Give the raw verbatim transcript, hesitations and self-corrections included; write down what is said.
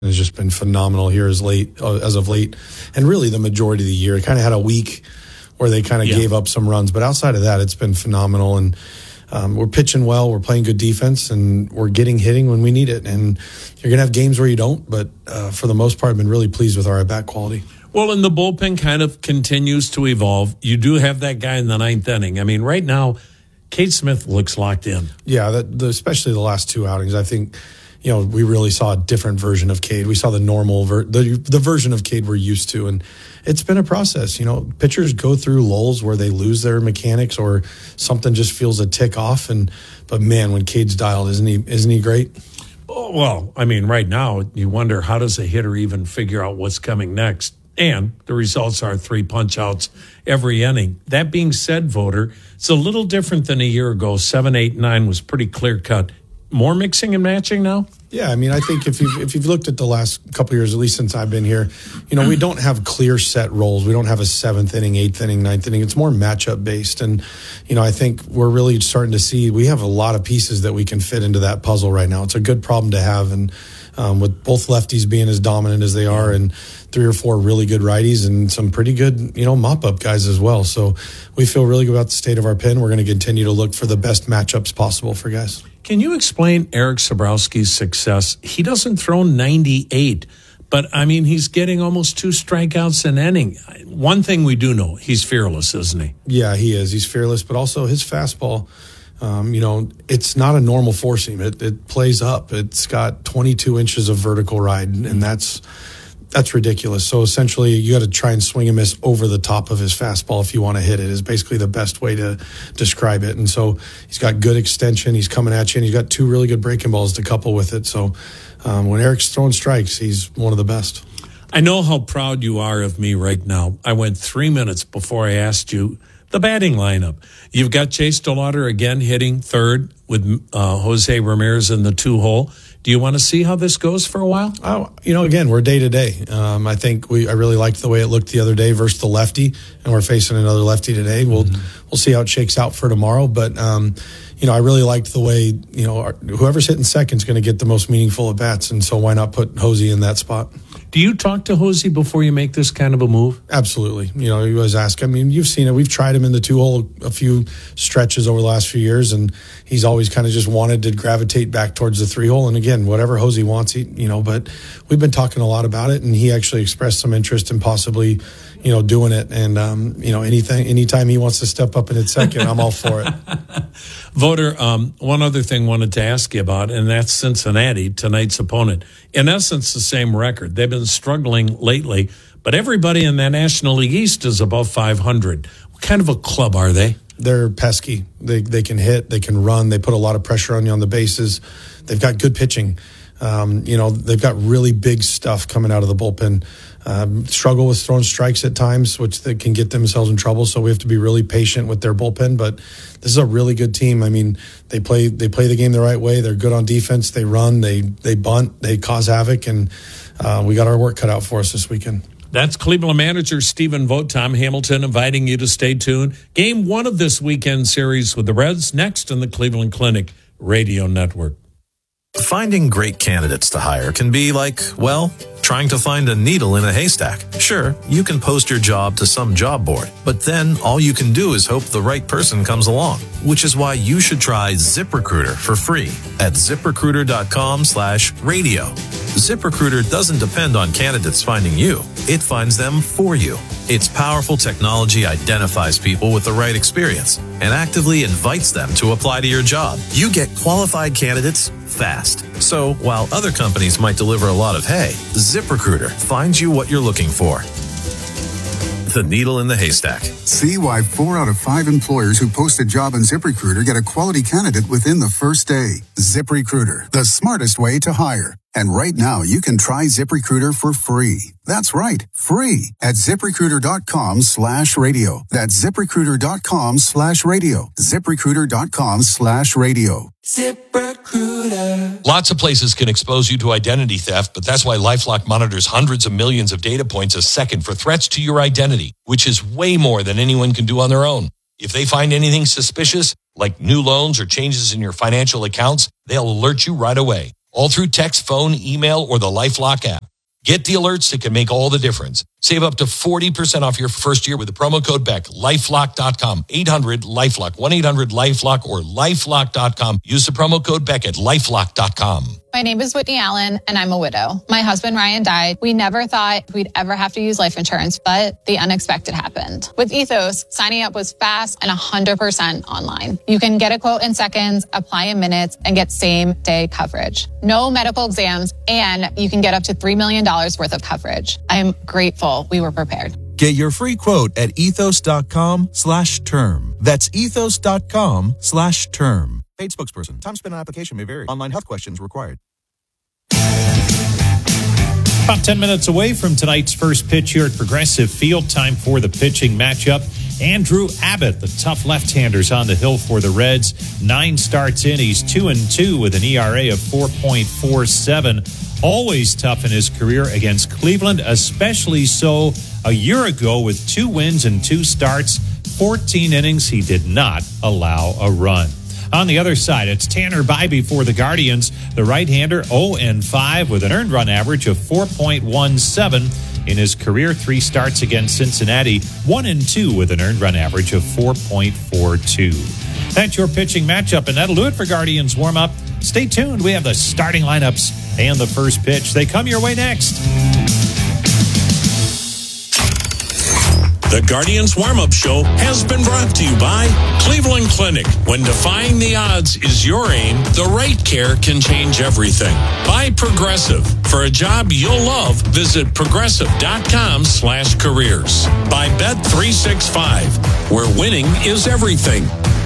has just been phenomenal here as late uh, as of late, and really the majority of the year. It kind of had a week where they kind of yeah. gave up some runs, but outside of that, it's been phenomenal. And um, we're pitching well, we're playing good defense, and we're getting hitting when we need it. And you're gonna have games where you don't, but uh, for the most part, I've been really pleased with our at bat quality. Well, and the bullpen kind of continues to evolve. You do have that guy in the ninth inning. I mean, right now, Cade Smith looks locked in. Yeah, that, the, especially the last two outings, I think. You know, we really saw a different version of Cade. We saw the normal, ver- the the version of Cade we're used to, and it's been a process. You know, pitchers go through lulls where they lose their mechanics or something just feels a tick off. And but man, when Cade's dialed, isn't he? Isn't he great? Oh, well, I mean, right now you wonder, how does a hitter even figure out what's coming next? And the results are three punch outs every inning. That being said, Voter, it's a little different than a year ago. Seven, eight, nine was pretty clear cut. More mixing and matching now? Yeah, I mean, I think if you've, if you've looked at the last couple of years, at least since I've been here, you know, we don't have clear set roles. We don't have a seventh inning, eighth inning, ninth inning. It's more matchup based. And, you know, I think we're really starting to see we have a lot of pieces that we can fit into that puzzle right now. It's a good problem to have. And um, with both lefties being as dominant as they are and three or four really good righties and some pretty good, you know, mop-up guys as well. So we feel really good about the state of our pen. We're going to continue to look for the best matchups possible for guys. Can you explain Eric Sabrowski's success? He doesn't throw ninety-eight, but, I mean, he's getting almost two strikeouts an inning. One thing we do know, he's fearless, isn't he? Yeah, he is. He's fearless, but also his fastball, um, you know, it's not a normal four seam. It, it plays up. It's got twenty-two inches of vertical ride, and that's that's ridiculous. So essentially, you got to try and swing and miss over the top of his fastball if you want to hit it, is basically the best way to describe it. And so he's got good extension. He's coming at you, and he's got two really good breaking balls to couple with it. So um, when Eric's throwing strikes, he's one of the best. I know how proud you are of me right now. I went three minutes before I asked you the batting lineup. You've got Chase DeLauder again hitting third with uh, Jose Ramirez in the two-hole. Do you want to see how this goes for a while? Oh, you know, again, we're day to day. Um, I think we. I really liked the way it looked the other day versus the lefty, and we're facing another lefty today. We'll mm-hmm. we'll see how it shakes out for tomorrow. But um, you know, I really liked the way, you know, our, whoever's hitting second is going to get the most meaningful at bats, and so why not put Jose in that spot? Do you talk to Jose before you make this kind of a move? Absolutely. You know, you always ask. I mean, you've seen it. We've tried him in the two-hole a few stretches over the last few years, and he's always kind of just wanted to gravitate back towards the three-hole. And again, whatever Jose wants, he, you know, but we've been talking a lot about it, and he actually expressed some interest in possibly, you know, doing it. And, um, you know, anything, anytime he wants to step up and hit second, I'm all for it. Voter, um, one other thing I wanted to ask you about, and that's Cincinnati, tonight's opponent. In essence, the same record. They've been struggling lately, but everybody in that National League East is above five hundred. What kind of a club are they? They're pesky. They they can hit, they can run, they put a lot of pressure on you on the bases. They've got good pitching. Um, you know, they've got really big stuff coming out of the bullpen. Um, struggle with throwing strikes at times, which they can get themselves in trouble. So we have to be really patient with their bullpen. But this is a really good team. I mean, they play they play the game the right way. They're good on defense. They run. They they bunt. They cause havoc. And uh, we got our work cut out for us this weekend. That's Cleveland manager Stephen Vogt. Tom Hamilton inviting you to stay tuned. Game one of this weekend series with the Reds next in the Cleveland Clinic Radio Network. Finding great candidates to hire can be like, well, trying to find a needle in a haystack. Sure, you can post your job to some job board, but then all you can do is hope the right person comes along, which is why you should try ZipRecruiter for free at ZipRecruiter.com slash radio. ZipRecruiter doesn't depend on candidates finding you. It finds them for you. Its powerful technology identifies people with the right experience and actively invites them to apply to your job. You get qualified candidates fast. So while other companies might deliver a lot of hay, ZipRecruiter finds you what you're looking for. The needle in the haystack. See why four out of five employers who post a job on ZipRecruiter get a quality candidate within the first day. ZipRecruiter, the smartest way to hire. And right now, you can try ZipRecruiter for free. That's right, free at ZipRecruiter.com slash radio. That's ZipRecruiter.com slash radio. ZipRecruiter.com slash radio. ZipRecruiter. Lots of places can expose you to identity theft, but that's why LifeLock monitors hundreds of millions of data points a second for threats to your identity, which is way more than anyone can do on their own. If they find anything suspicious, like new loans or changes in your financial accounts, they'll alert you right away. all through text, phone, email, or the LifeLock app. Get the alerts that can make all the difference. Save up to forty percent off your first year with the promo code Beck. lifelock dot com, eight hundred LifeLock, one eight hundred LifeLock, or lifelock dot com. Use the promo code Beck at lifelock dot com. My name is Whitney Allen, and I'm a widow. My husband, Ryan, died. We never thought we'd ever have to use life insurance, but the unexpected happened. With Ethos, signing up was fast and one hundred percent online. You can get a quote in seconds, apply in minutes, and get same-day coverage. No medical exams, and you can get up to three million dollars worth of coverage. I am grateful we were prepared. Get your free quote at ethos.com slash term. That's ethos.com slash term. Paid spokesperson. Time spent on application may vary. Online health questions required. About ten minutes away from tonight's first pitch here at Progressive Field. Time for the pitching matchup. Andrew Abbott, the tough left-handers on the hill for the Reds. Nine starts in. He's two and two with an E R A of four point four seven. Always tough in his career against Cleveland, especially so a year ago with two wins and two starts, fourteen innings. He did not allow a run. On the other side, it's Tanner Bybee for the Guardians. The right-hander, oh and five with an earned run average of four point one seven. In his career, three starts against Cincinnati, one and two with an earned run average of four point four two. That's your pitching matchup, and that'll do it for Guardians warm-up. Stay tuned. We have the starting lineups and the first pitch. They come your way next. The Guardians Warm-Up Show has been brought to you by Cleveland Clinic. When defying the odds is your aim, the right care can change everything. By Progressive. For a job you'll love, visit progressive.com slash careers. By Bet three sixty-five, where winning is everything.